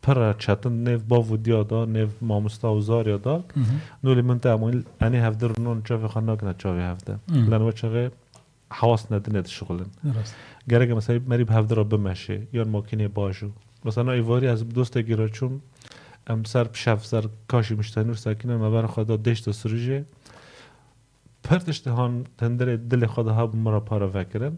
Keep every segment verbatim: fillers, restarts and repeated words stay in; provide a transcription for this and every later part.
پر چتن نف با ودیا دا نف مامستا و زاریا دا نولی من تعمل أني هفدر نون شافي خناك نتشافي هفدر لأن وجهه حواس ندنت شغلن گرگ مثلا مری به هفدر بمشه یا ماکینه باجو مثلا ایواری از دوست گیراچون ام سر شف سر کاشی مشتنور ساکنه مبر خدا دشت سرجه پرتشت هان تندر دل خدا ها مرا پارا فکرن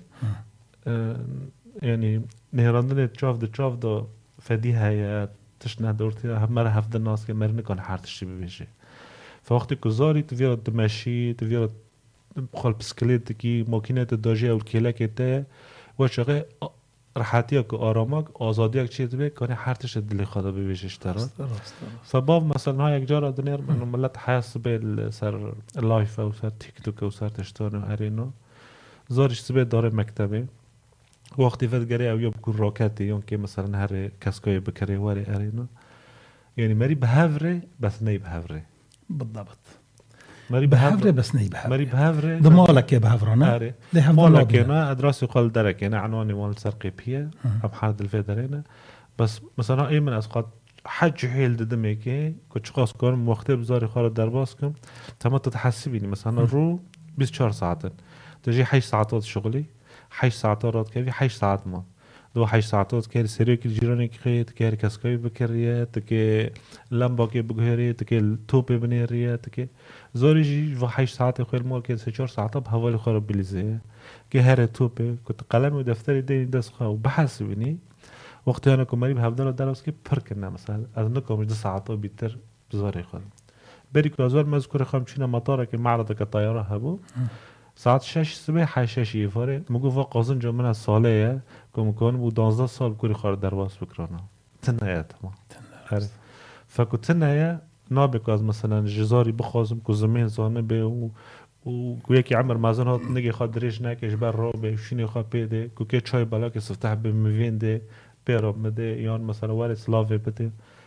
یعنی نهراندن چاف د چاف دا فدی هیا تش ندورتی هم مرا هفده ناس که مرنه کن حرتشی ببیشه فوقتی که زاری تویرا دمشی تویرا بخال بسکلیت کی ماکینت داجی او کلک ته و چقه راحتی که آرامک آزادی که چیز به کنه حرتش دل خدا ببیشش ترا فباب مثلا ها یک جا را دنیر منو ملت حس به سر لایف او سر تیک توک او سر تشتان و ارینو زارش سبه داره مکتبه وقتی فد گری او یا بکن راکتی یا که مثلا هر کسکای بکره واری ارینو یعنی مری بهوره بس نی بهوره بالضبط مری بهوره بس نی بهوره مری بهوره دمالك بهورنا ده مالك انا ادراسي قال درك انا عنواني مال سرقي بيه اب حد الفيدرينا بس مثلا اي من اسقاط حج حيل دميكي كنت خاص كون وقت بزاري خالد درباسكم تم تتحسبيني مثلا رو بیست و چهار ساعات تجي هشت ساعات شغلي هشت ساعات رات كيفي هشت ساعات ما دو هشت ساعات كير سيريك الجيراني كخيت كير كاسكاي بكريات كي لمبا كي بغيريت كي توب بنيريات كي زوري و هشت ساعت خیلی مال که سه چهار ساعت به حوالی خراب بلیزه که هر توپه که قلم و دفتری دین دست خواه و بحث بینی وقتی انا کمری به هفدر دلوس که پر کنه مثلا از نکامش دو ساعت و بیتر بزاری خواهد بری که ازوار مذکور خواهم چینه مطاره که معرضه که طایره هبو ساعت شش صبح هشت شش یفاره مگو و قازن جو من از ساله که مکان بود دوازده سال بکوری خارد درواز بکرانه تنهایه تمام فکو تنهایه نابك از مثلا جزاري بخوازم كو زمين زانه به و و يكي عمر مازن هات نگي خادريش ناكش بر رو به شيني خا بيده كو كي چاي بالا كي سفتح بموين ده بيراب مده يان مثلا وارد سلافي بده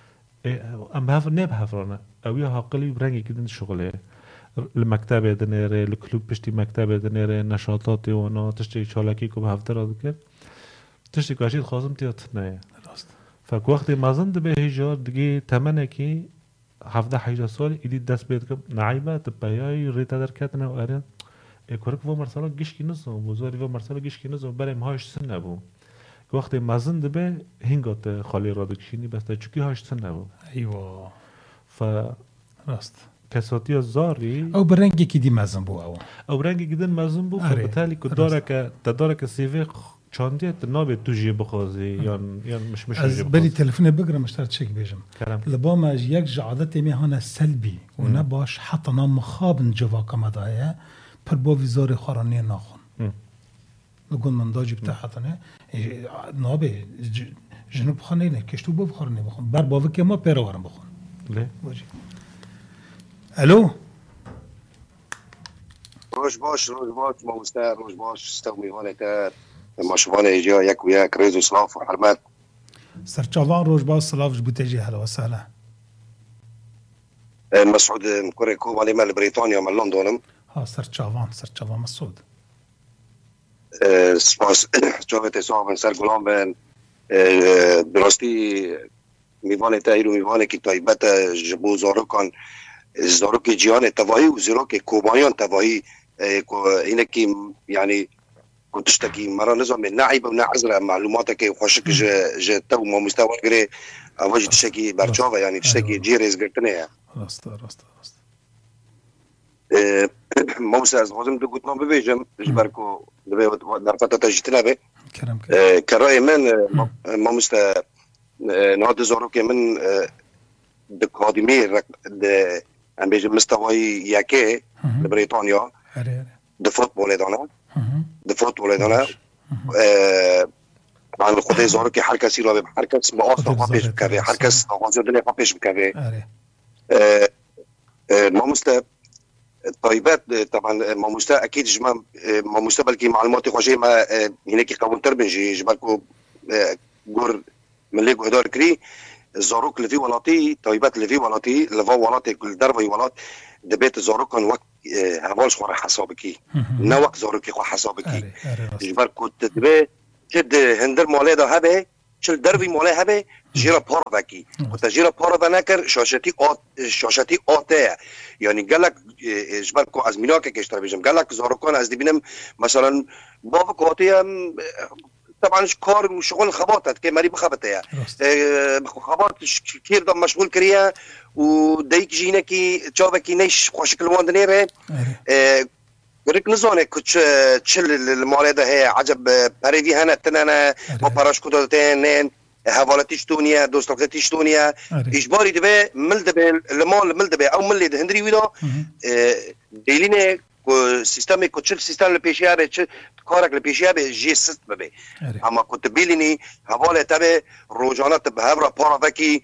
ام هاف نب هافرانا او يا حقلي برنگي كدن شغله المكتبه دنيره الكلوب بشتي مكتبه دنيره نشاطات وانا تشتي چالاكي كو بهفتر ذكر تشتي كاشيد خازم تيات نه راست فك وقت مازن ده به هجار دگي تمنكي هفده هجده سال ایدی دست بید که نعیبه تبایای ریتا در کتنه و اره اکورک و مرسالا گشکی نزم وزاری و مرسالا گشکی نزم برای ماهاش سن نبو که وقتی مزن دبه هنگات خالی را دکشینی بس چوکی هاش سن نبو ایوا ف راست کساتی زاری او برنگی که دی مزن بو او او برنگی که دی مزن بو فبتالی که داره که تداره که سیوه چاندیت نابه توجیه بخوازی یا یا مش مش از بری تلفن بگرم اشتر چک بیجم لبا ما یک جعادت میهانه سلبی و نباش حتی نام خابن جوا کمدایه پر با ویزار خارانی ناخون لگون من داجی بتا حتی نه نابه جنوب خانه نه کشتو با خارانی بخون بر باوه که ما پیروارم بخون لی الو روش باش روش باش ما مستعر روش باش استومي هونه تار ماشوانه ایجا یک و یک ریز و سلاف و حرمت سرچاوان روش باز سلاف جبوته جی هلا و سهلا مسعود مكوريكو مالي مال بريطانيا مال لندنم ها سرچاوان سرچاوان مسعود سپاس جاوت صاحب سر غلام بن براستی میوان تایرو میوان کی تایبت جبو زاروکان زاروک جیان توایی و زاروک کوبایان توایی اینه کی یعنی كنت تشتكي مرة نظام من ناعبة ونعزرة معلوماتك وخشك جا جا تو ما مستوى غير أواجه تشتكي برشافة يعني تشتكي جيريز قلتناها راستا راستا راستا موسى لازم تقول نام ببيجم جبركو دبي درفتا تجتنا به كلام كلام كرأي من ما مست نهاد زاروك من دكاديمي د ام بيجم مستوى ياكي لبريطانيا د فوتبول دانا د فوتبول دانا عن خدای زارو که هر کسی را به هر کس با آستا پاپیش بکوه هر کس آغازی دنیا پاپیش بکوه ما مسته طایبت طبعا ما مسته اکید جمع ما مسته بلکی معلومات خوشه ما هینه که قبول تر بنجی جبالکو گور ملی گهدار کری زاروک لفی ولاتی طایبت لفی ولاتی لفا ولاتی کل در وی ولات دبیت زاروک کن وقت هوالش خواه حسابکی نه وقت زاروکی خواه حسابکی جبالکو تدبه جد هندر ماله دا هبه چل دروی موله هبه جیرا پارا وکی و تا جیرا پارا و نکر شاشتی آت شاشتی آته یعنی گلک جبر کو از مینا که کشتر بیشم گلک زارکان از دیبینم مثلا باب کوتی هم طبعا کار و شغل خباطت که مری بخبته یا خباط کیر دم مشغول کریه و دیک جینه کی چابه کی نیش خوشکل واندنی ره گرک نزانه کچ چل المال ده هي عجب بريدي هنا تنانا ما براش كودو تنين حوالتيش تونيا دوستوكتيش تونيا اجباري دبه مل دبه المال مل دبه او مل ده هندري ويدا ديلينه سيستم كوتشل سيستم البيشيابه كارك البيشيابه جي ست ببه اما كنت بيليني حواله تبه روجانات بهبره بارا وكي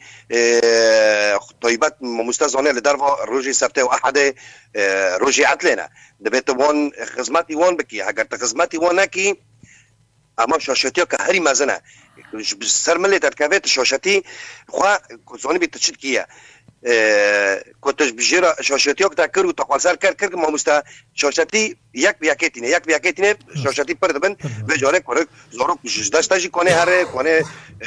طيبات مستزانه لدروا روجي سبته واحد روجي عتلنا دبيت وان خدماتي وان بكي اگر خدماتي وانكي اما شاشتي كهري مازنه سر ملي تركبت شاشتي خو زوني بتشتكيه كنتش بجيرا شاشتي وقت كرو تقوالسال كر كر ما مستا شاشتي يك بياكيتينه يك بياكيتينه شاشتي پردبن بجاره كورك زورو داشتاجي كونه هره كونه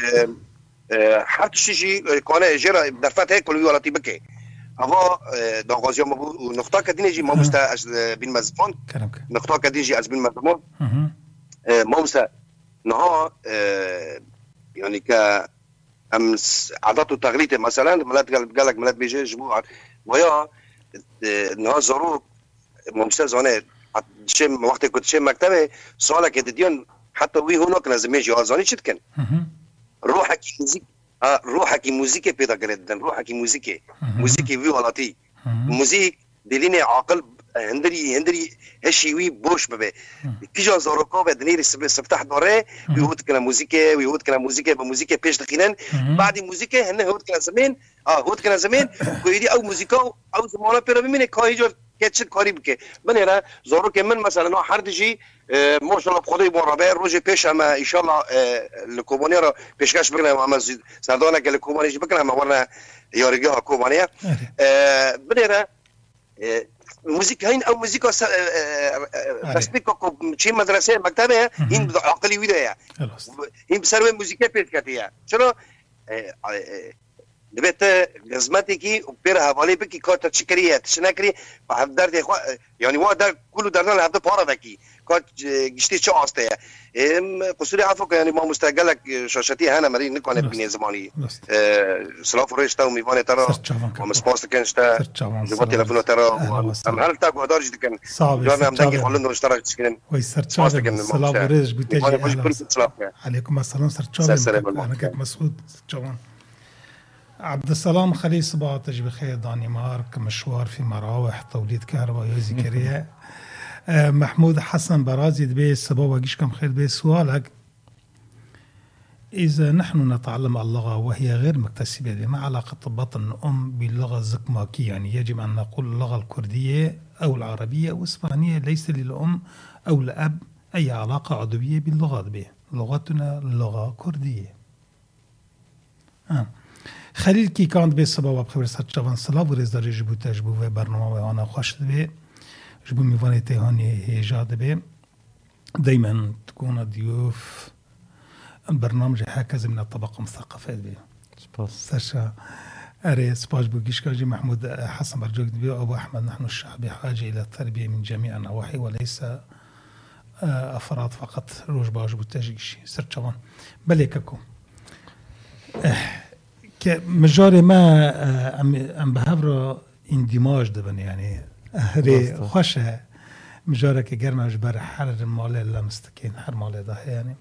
هر چیزی كونه جيرا درفات هيك كل ولاتي بكي اما دغازيو مبو نقطه كدينجي ما مستا از بين مزمون نقطه كدينجي از بين مزمون ما مستا نها يعني ك امس عادته تغليته مثلا ملات قال لك ملات بيجي جبوع ويا نها ضروري ممسا زونه شم وقت كنت شم مكتبه سؤالك تديون حتى وي هناك لازم يجي ازاني شتكن روحك موزيك اه روحك موزيكي بيدا جدا روحك موزيكي موزيكي في ولاتي موزيك دليني عقل هندري هندري هالشي وي بوش ببه كيجا زوروكو بدنير سفتح دوره ويهود كلام موزيكي ويهود كلام موزيكي بموزيكي بيش دخينن بعد موزيكي هن هود كلام زمان اه هود كلام زمان كويدي او موزيكا او زمانه بيرا بمين كايجر كاتش كاري بك من هنا زوروك من مثلا حد جي ما شاء الله بخدي مرابع روجي بيش اما ان شاء الله الكوبونيرا بيشكاش بكنا اما سردانا قال الكوبونيش بكنا ما ورنا يورجها كوبونيا من هنا موزيك هين او موزيكا تسبيكو شي مدرسه مكتبه هين عقلي ويدا هين بسروي موزيكا بيتكاتيا شنو دبت غزمتي كي وبير حوالي بكي كات تشكريه تشنكري بحضر دي يعني وا در كله درنا لحد بارا دكي كات گشتي چه استه ام قصوري عفوا يعني ما مستقلك شاشتي هنا مري نكون بين زماني سلاف ريشتا وميفاني ترى ومسباست كانشتا جبت تليفون ترى ام هل تاكو دارج كان جانا ام دنگي خلنا اشتراك تشكين وي سرچا سلاف ريش بتجي عليكم السلام سرچا انا كنت مسعود جوان عبد السلام خليل صباح تجي بخير دانمارك مشوار في مراوح توليد كهرباء يا زكريا محمود حسن برازي دبي صباح وجيش كم خير بي سؤالك إذا نحن نتعلم اللغة وهي غير مكتسبة ما علاقة بطن الأم باللغة الزكماكية يعني يجب أن نقول اللغة الكردية أو العربية أو الإسبانية ليس للأم أو الأب أي علاقة عضوية باللغات به لغتنا لغة كردية آه. خلیل کی کاند به سبب خبر سات جوان سلام ورز داری جبوت جبو و برنامه و آن خوش به جبو میوانه تهانی هیجاد به دائما تكون ضيوف برنامج هكذا من الطبقة مثقفة به سپاس سرشا أري سباش بوجيش كاجي محمود حسن برجوك دبي أبو أحمد نحن الشعب بحاجة إلى التربية من جميع النواحي وليس أفراد فقط روج باج بوتاجيش سرشوان بليككم مجاري ما ام بهفرا اندماج دبن يعني هري خوشه مجاري که گرم جبر حر ماله لمستكين حر ماله ده يعني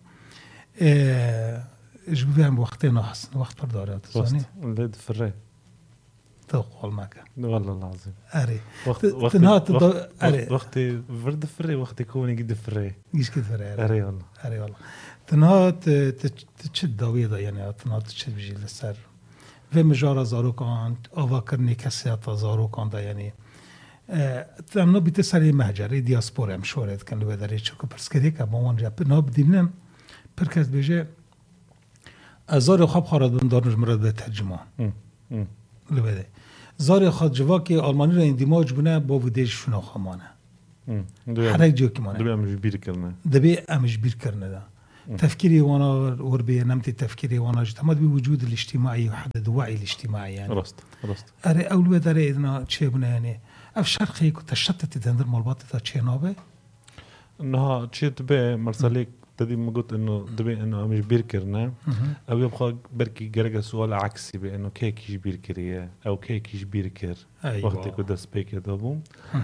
ايش بيهم وقتي نحس وقت برداره تزاني ولد فري توقع الماك والله العظيم اري وقت وقت وقت وقتي برد فري وقت يكون قد فري ايش كده فري اري والله اري والله تنهات تشد دويضه يعني تنهات تشد بيجي للسر و مجارا زاروکان آوا کرنی کسیات زاروکان دا یعنی تمنا بیت سری مهجری دیاسپورا مشورت کن لو داری چکو پرسکری که با من جاب ناب دینم پرکس بیجه زار خواب خارد بندارنج مرد به ترجمه لو بده زار خاد جوا که آلمانی را اندماج بونه با ودیش شنو خمانه هر جو کی مانه دبی امش بیر کرنه دبی امش بیر کرنه دا تفكيري وانا وربي نمت تفكيري وانا اجتماع بوجود الاجتماعي وحدد وعي الاجتماعي يعني رست رست اري اول بدري انا تشيبنا يعني اف شرقي كنت تشتت تندر مالبات تشينابه انها تشيت به مرسليك تدي ما قلت انه دبي انه مش بيركرنا او يبقى بركي جرجا سؤال عكسي بانه كيك يش بيركريه او كيك يش بيركر أيوة. وقت كده سبيك دابو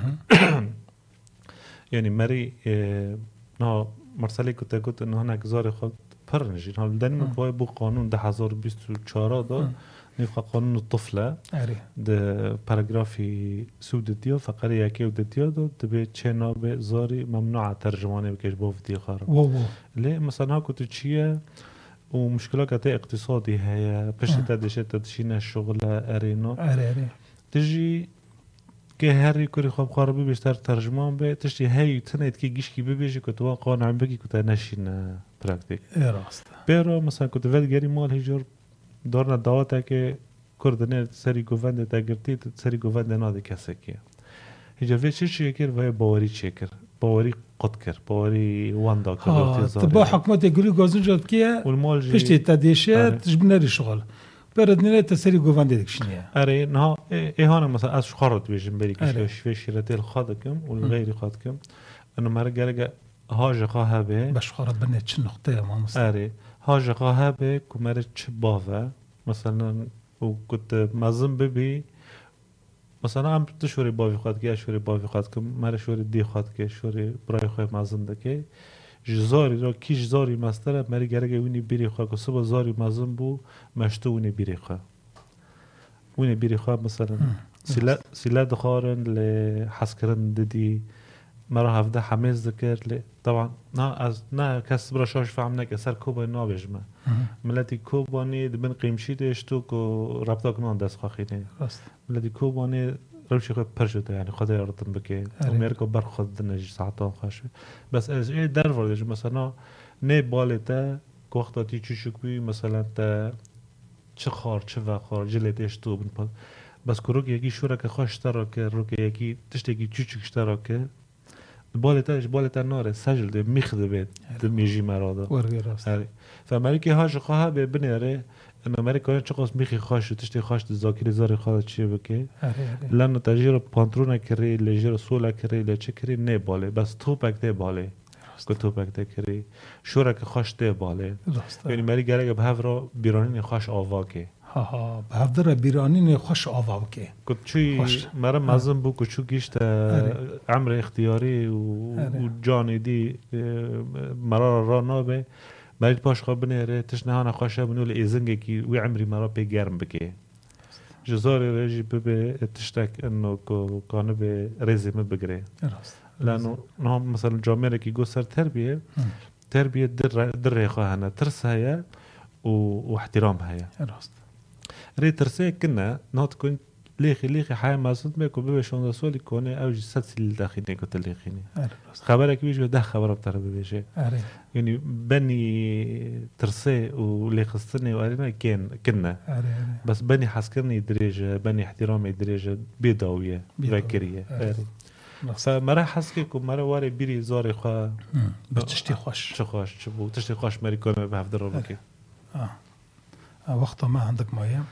يعني مري اه نه مرسلی کت گفت انه هناك زاری خود پرنجی حال دنیم کوی بو قانون ده هزار بیست و چهار دا نیفق قانون الطفله ده پاراگرافی سود دیو فقره یکی و دیو دا دبی چه نابه زاری ممنوع ترجمانه بکش باف دی خارم لی مثلا ها کت چیه و مشکلات اقتصادی هیا پشت تدشه تدشینه شغل ارینو تجی که هری کاری خواب خاربی بیشتر ترجمان به تشتی هی تنید که گیش کی ببیجی که تو قانع بگی که تا نشین پرکتیک راست برا مثلا که تو ولگری مال هیجور دارن دعوته که کردنه سری گوونده تگرتی سری گوونده ناده کسی که هیجور وی چی چی کر و باوری چی کر باوری قد کر باوری واندا کر تبا حکمت گلی گازون جد که پشتی تدیشه تجبنری شغل برد نیله تسری گوونده دکشنیه اره نه ایهانا مثلا از خارد بیشم بری که شوی شیرتیل خادکم و غیری خادکم انو مرا گرگه هاج خواه به باش خارد بنه چه نقطه ما مثلا اره هاج خواه به که مرا چه باوه مثلا و کت مزم ببی مثلا هم تشوری باوی خواد که شوری باوی خواد که مرا شوری دی خواد که شوری برای خواه مزم دکه زاری را کیش زاری مستره مری گرگه وینی بیری خواه که صبح زاری مزم بو مشتو وینی بیری خواه وینی بیری خواه مثلا سیلا دخارن لحس کرن ددی مرا هفده حمیز دکر لی طبعا نه از نه کس برا شاش فهم نکه سر کوبای نابجمه ملتی کوبانی دبن قیمشی دشتو که ربطا کنان دست خواهی ملتی کوبانی روشی خود پر شده یعنی خدای ارتم بکه امریکا بر خود نجی ساعتان خواشه بس از این در وردش مثلا نه بالته که وقتی چشک بی مثلا تا چه خار چه وخار جلدش تو بن بس که روی یکی شورا که خوش ترا که روی یکی تشتی یکی چشکش ترا که بالتهش بالته ناره سجل ده میخده بید ده میجی مرادا ورگی راست فامریکا هاش خواه به بنیاره ان امریکا چه قسم میخی خواش تشتی خواش ذاکری زاری خواهد چیه بکی لانه تجیر پانترونه کری لجیر سولا کری لچه کری نه باله بس توپک ده باله که توپک ده کری شورا که خواش ده باله یعنی مری گره به هفرا بیرانین خواش آوا که ها ها به هفرا بیرانین خوش آوا که که چی مرا مزم بو که چو گیشت عمر اختیاری و جانی دی مرا را نابه مرید پاش خواب بنیره تشنهانا خوشه بنول ایزنگه کی وی عمری مرا پی گرم بکه جزاری رجی ببه تشتک انو که کانه به ریزیمه بگره لانو نام مثلا جامعه کی گو سر تربیه تربیه در در ریخواه هنه ترس هیا و احترام هیا ری ترسه کنه نهات کن لیخی لیخی حای مازد میکو ببه شونده سولی کنه او جی ست سیل داخل نیکو لیخینی خبره که بیش ده خبره بتره ببیشه یعنی بنی ترسه و لیخستنی و ارینا کن کنه بس بنی حسکرنی دریجه بنی احترام دریجه بیداویه وکریه فمره حسکی که مره واره بیری زاری خواه بس تشتی خوش چه خوش چه بو تشتی خوش مری کنه به هفته رو بکی وقتا ما عندك مايه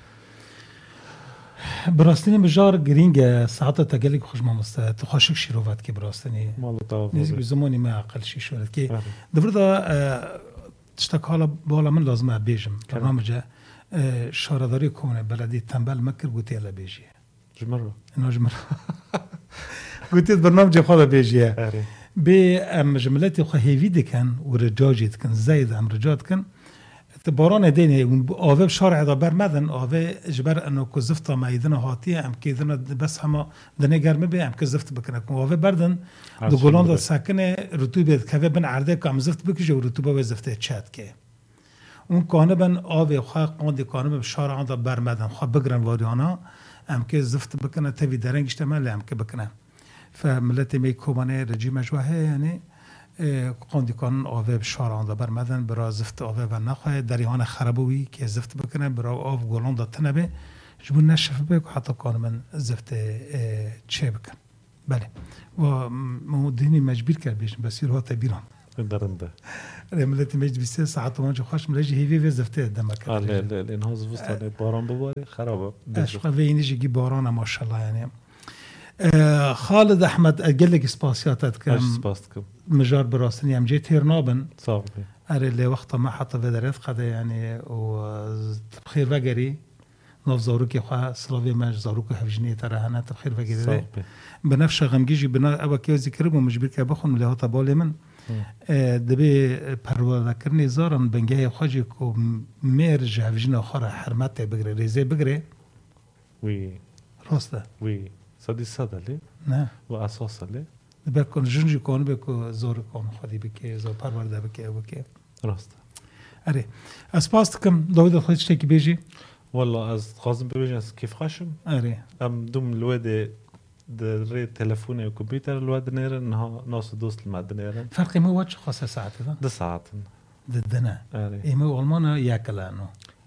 براستني بجار جرينجا ساعات تقلق خوش ما مست تخاشك شيروفات كي براستني والله طاف نسبة زماني ما اقل شي شو كي دفردا تشتك حالا بالا من لازم بيجم برنامج شارداري كونه بلدي تنبل مكر قلت يلا بيجي جمره انه جمره قلت برنامج خدا بيجي بي ام جملتي خو هيفيد كان ورجاجت كان زايد ام رجات كان باران دینه آوه شارع دا برمدن آوه جبر انو که زفتا مایدن هاتیه ام که ایدن بس همه دنه گرمه بی ام که زفت بکنه که آوه بردن دو گلان دا سکنه رطوبه که بن عرده که ام زفت بکشه و رطوبه و زفته چد که اون کانه بن آوه خواه قاندی کانه بن شارع دا برمدن خواه بگرن واریانا ام که زفت بکنه تاوی درنگشت ملی ام که بکنه فملت می کوبانه رجیم جوهه یعنی قاندی کانون آوه شارعان دا برمدن برای زفت آوه و نخواه دریان خرابوی که زفت بکنه برای آو گلان دا تنبه جبون نشف بکن حتی کان من زفت چه بکن بله و مدینی مجبور کرد بیشن بسیر ها تبیران درنده ملتي مجد بيستي ساعات وانجو خاش ملاجي هيفي في زفتة دمك اه لا لا لان هوز وسط باران بباري خرابه اشقى فين يجي يجي بارانا ما شاء الله يعني. آه خالد احمد قال لك سباسياتك كم سباستكم مجار براستني ام جيت هير نابن صافي اري اللي وقتها ما حط في دريت قد يعني وبخير فقري نوف زوروكي خا سلافي ماج زوروكي حفجني ترى انا تبخير فقري بنفش غمجيجي بنا ابا كيو ذكر مو مجبر كبخون اللي هو طبولي من دبي پروا ذكرني زارن بنجاي خاجي كو ميرج حفجنا خرا حرمته بقري ريزي بقري وي راسته وي صدي صدى لي نه واساس لي بكون جنجي كون بكو زور كون خدي بكي زو پرورده بكي بكي راسته اري اسباستكم داود خدش تيجي بيجي والله از خازم ببيجنس كيف خاشم اري ام دوم الواد دري تلفوني وكمبيوتر الواد نير انها ناس دوست المعد نير فرقي مو واتش خاصة ساعات ذا ده ساعات ضدنا اري اي مو المانا ياكلانو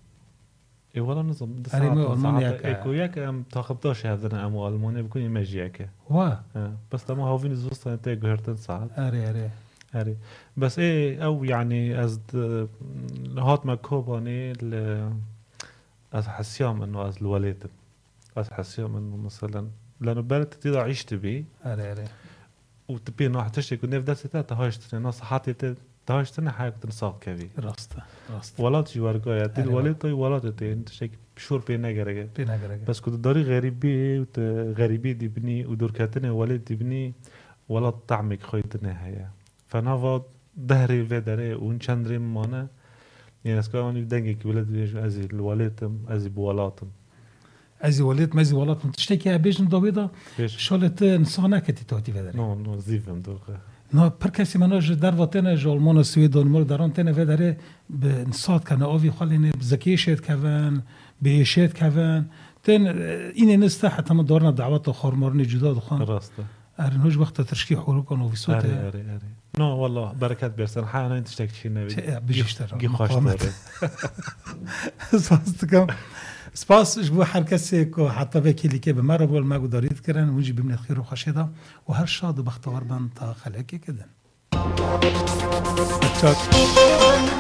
اي والله نظام ده اري مو ساعات المانا ياك ايكو ياك ام تاخبتاش هذا ام المانيا بكون يمجي ياك وا بس لما هوفين زوست انت غيرتن ساعات اري اري اري بس ايه او يعني از هات ما كوباني ل از حسيام انه از الوليد از حسيام انه مثلا لانه بلد تقدر عيشت بيه اري اري وتبي انه حتشتي كنا في درسة تهاجت ناس حاتي تهاجت انا حاجة تنصاب كذي راسته راسته ولا تجي ورقة تي الوليد طي ولا تي انت شيء بشور بينا جرجة بينا جرجة بس كنت داري غريبي وغريبي دبني ودوركاتنا وليد دبني ولا طعمك خيطنا هيا فنافا دهري في داري ونشندري مانا يعني اسكاني بدنجك ولد بيجو ازي الوليتم ازي بولاتم ازي وليت مازي ولات تشتكي بيجن دويدا شولت انسانه كتي توتي في داري نو نو زيفم دوغه نو بركاسي مناج درواتنا جو المون سويدون مول دارونتنا في داري بنصات كان اوفي خليني بزكيشت كفان بيشت كفان تن اني نستا حتى من دورنا دعوات خرمرني جداد خان راسته ارنوج وقت ترشكي حولكم وفي صوت اري اري اري نو والله بركات بيرسن حانا انت تشتكي شي نبي بيجيشتر جي خوشتر سپاس سپاس جبو هر کسی که حتی وکیلی که به مرا بول مگو دارید کردن اونجی ببینید خیر و خوشیده و هر شاد و بختور بند تا خلقی کردن